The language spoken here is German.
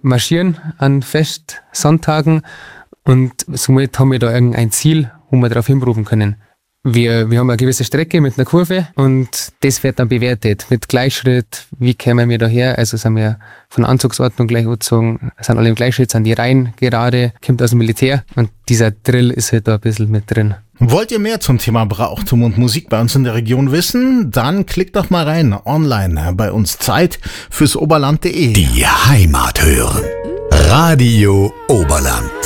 marschieren an Festsonntagen und somit haben wir da irgendein Ziel, wo wir darauf hinproben können. Wir haben eine gewisse Strecke mit einer Kurve und das wird dann bewertet mit Gleichschritt. Wie kämen wir da her? Also sind wir von der Anzugsordnung gleich angezogen, sind alle im Gleichschritt, sind die Reihen gerade, kommt aus dem Militär und dieser Drill ist halt da ein bisschen mit drin. Wollt ihr mehr zum Thema Brauchtum und Musik bei uns in der Region wissen? Dann klickt doch mal rein, online bei uns Zeit fürs Oberland.de. Die Heimat hören. Radio Oberland.